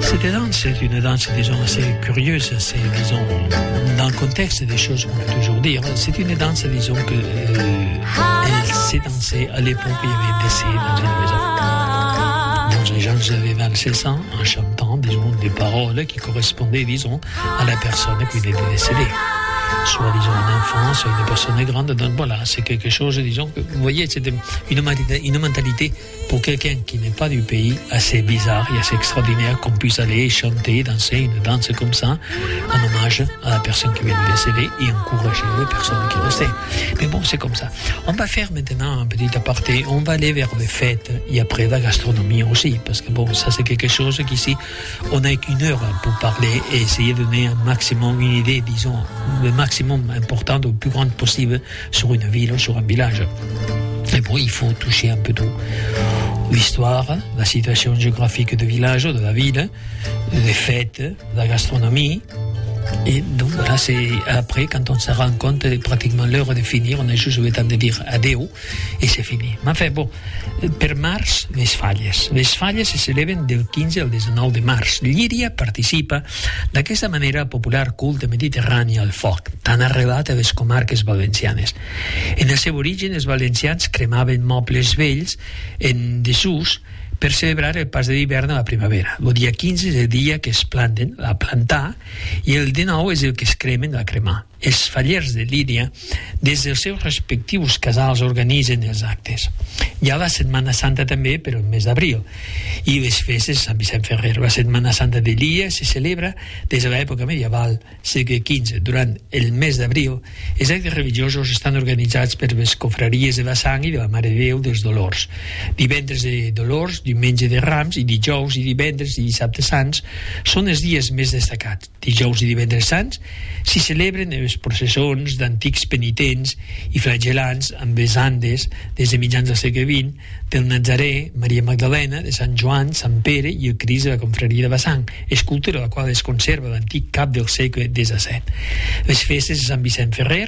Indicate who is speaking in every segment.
Speaker 1: Cette danse est une danse, disons, assez curieuse, assez, disons, dans le contexte des choses qu'on peut toujours dire. C'est une danse, disons, que elle s'est dansée à l'époque où il y avait un décès dans une maison. Donc les gens avaient dansé ça en chantant, disons, des paroles qui correspondaient, disons, à la personne qui était décédée. Soit, disons, un enfant, soit une personne grande. Donc voilà, c'est quelque chose, disons, que, vous voyez, c'est une mentalité pour quelqu'un qui n'est pas du pays assez bizarre et assez extraordinaire qu'on puisse aller chanter, danser une danse comme ça, en hommage à la personne qui vient de décéder et encourager les personnes qui restaient. Mais bon, c'est comme ça. On va faire maintenant un petit aparté, on va aller vers les fêtes et après la gastronomie aussi, parce que bon, ça c'est quelque chose qu'ici, on n'a qu'une heure pour parler et essayer de donner un maximum, une idée, disons, le maximum important, le plus grand possible sur une ville ou sur un village. Et bon, il faut toucher un peu tout. L'histoire, la situation géographique du village, de la ville, les fêtes, la gastronomie. Et donc voilà, c'est après, quand on se rend compte de pratiquement l'heure de finir, on a juste le temps de dire adeu et c'est fini. Mais enfin, bon, per març, les falles. Les falles se celebren del 15 al 19 de març. Llíria participa d'aquesta manera popular culte mediterrani al foc, tan arrelat a les comarques valencianes. En el seu origen, els valencians cremaven mobles vells en desús per celebrar el pas de l'hivern a la primavera. El dia 15 és el dia que es planten, a plantar, i el 19 és el que es cremen, a cremar. Els fallers de Llíria, des dels seus respectius casals, organitzen els actes. Hi ha la Setmana Santa també, però el mes d'abril, i les festes de Sant Vicent Ferrer. La Setmana Santa de Llíria se celebra des de l'època medieval, segle XV. Durant el mes d'abril, els actes religiosos estan organitzats per les confraries de la Sang i de la Mare de Déu dels Dolors. Divendres de Dolors, diumenge de Rams, i dijous i divendres i dissabte sants són els dies més destacats. Dijous i divendres sants s'hi celebren les processons d'antics penitents i flagel·lants amb les andes des de mitjans del segle XX del Nazaré, Maria Magdalena, de Sant Joan, Sant Pere i el Crist de la confraria de Bassang, escultura la qual es conserva l'antic cap del segle XVII. Les festes de Sant Vicent Ferrer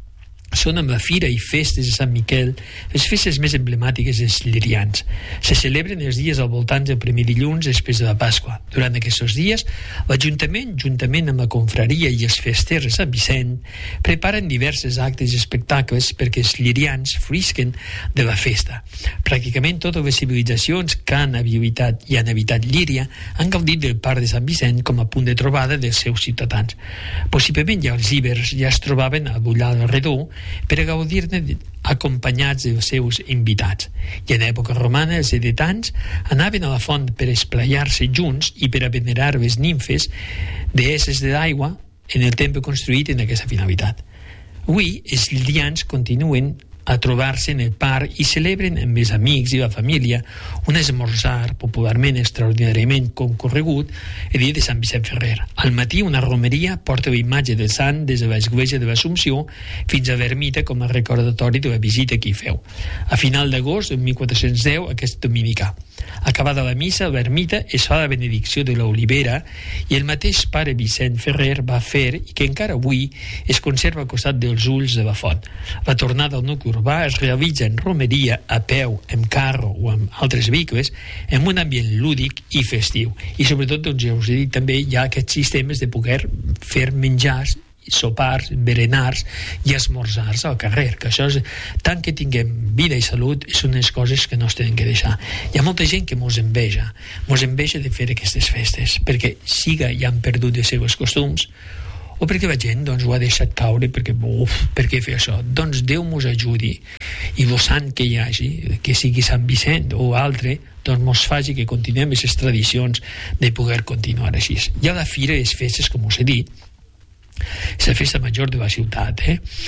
Speaker 1: són amb la fira i festes de Sant Miquel les festes més emblemàtiques dels llirians. Se celebren els dies al voltant del primer dilluns després de la Pasqua. Durant aquests dies, l'Ajuntament, juntament amb la confraria i els festers de Sant Vicent, preparen diversos actes i espectacles perquè els llirians fruisquen de la festa. Pràcticament totes les civilitzacions que han habitat Llíria han gaudit del Parc de Sant Vicent com a punt de trobada dels seus ciutadans. Possiblement ja els ibers ja es trobaven a l'Ullal Redó per a gaudir-ne acompanyats dels seus invitats. I en època romana els edetans anaven a la font per esplaiar-se junts i per a venerar les nimfes deesses de l'aigua en el temple construït en aquesta finalitat. Avui els llirians continuen a trobar-se en el parc i celebren amb els amics i la família un esmorzar popularment extraordinàriament concorregut el dia de Sant Vicent Ferrer. Al matí una romeria porta la imatge del sant des de l'església de l'Assumpció fins a l'ermita com a recordatori de la visita que hi feu. A final d'agost de 1410 aquest dominicà. Acabada la missa, a l'ermita es fa la benedicció de l'olivera i el mateix pare Vicent Ferrer va fer i que encara avui es conserva al costat dels ulls de la font. La tornada al nucli urbà es realitza en romeria, a peu, en carro o amb altres vehicles, en un ambient lúdic i festiu. I sobretot, doncs, ja us he dit també, hi ha aquests sistemes de poder fer menjars, sopars, berenars i esmorzars al carrer, que això és, tant que tinguem vida i salut, són les coses que no es tenen que deixar. Hi ha molta gent que mos enveja de fer aquestes festes, perquè siga ja han perdut els seus costums, o perquè la gent doncs, ho ha deixat caure perquè, per què fer això? Doncs Déu mos ajudi i el sant que hi hagi, que sigui Sant Vicent o altre, doncs mos faci que continuem aquestes tradicions de poder continuar així. Hi ha la fira i les festes, com us he dit, és la festa major de la ciutat.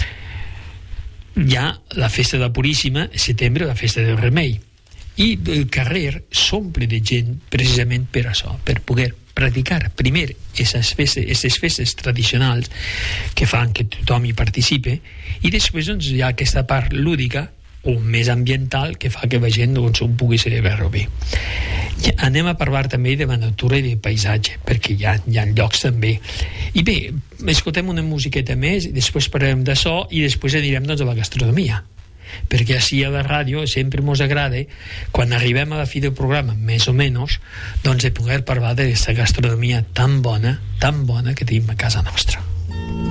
Speaker 1: Hi ha la festa de la Puríssima, a setembre, la festa del Remei. I el carrer s'omple de gent precisament per això, per poder practicar primer aquestes festes tradicionals que fan que tothom hi participe i després doncs, hi ha aquesta part lúdica o més ambiental que fa que la gent doncs, ho pugui celebrar-ho bé. Anem a parlar també de la natura i del paisatge, perquè hi ha llocs també. I bé, escoltem una musiqueta més, després parlarem d'això i després anirem doncs, a la gastronomia. perquè així a la ràdio sempre ens agrada, quan arribem a la fi del programa, més o menys, doncs de poder parlar d'aquesta gastronomia tan bona que tenim a casa nostra.